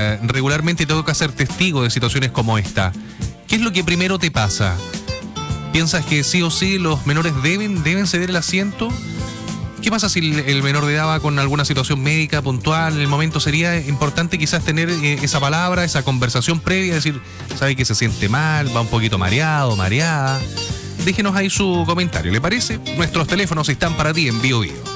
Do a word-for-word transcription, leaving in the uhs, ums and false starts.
eh, regularmente te toca ser testigo de situaciones como esta. ¿Qué es lo que primero te pasa? ¿Piensas que sí o sí los menores deben, deben ceder el asiento? ¿Qué pasa si el, el menor de edad va con alguna situación médica puntual? En el momento sería importante quizás tener eh, esa palabra, esa conversación previa, decir, sabe que se siente mal, va un poquito mareado, mareada. Déjenos ahí su comentario, ¿le parece? Nuestros teléfonos están para ti en Bio Bio.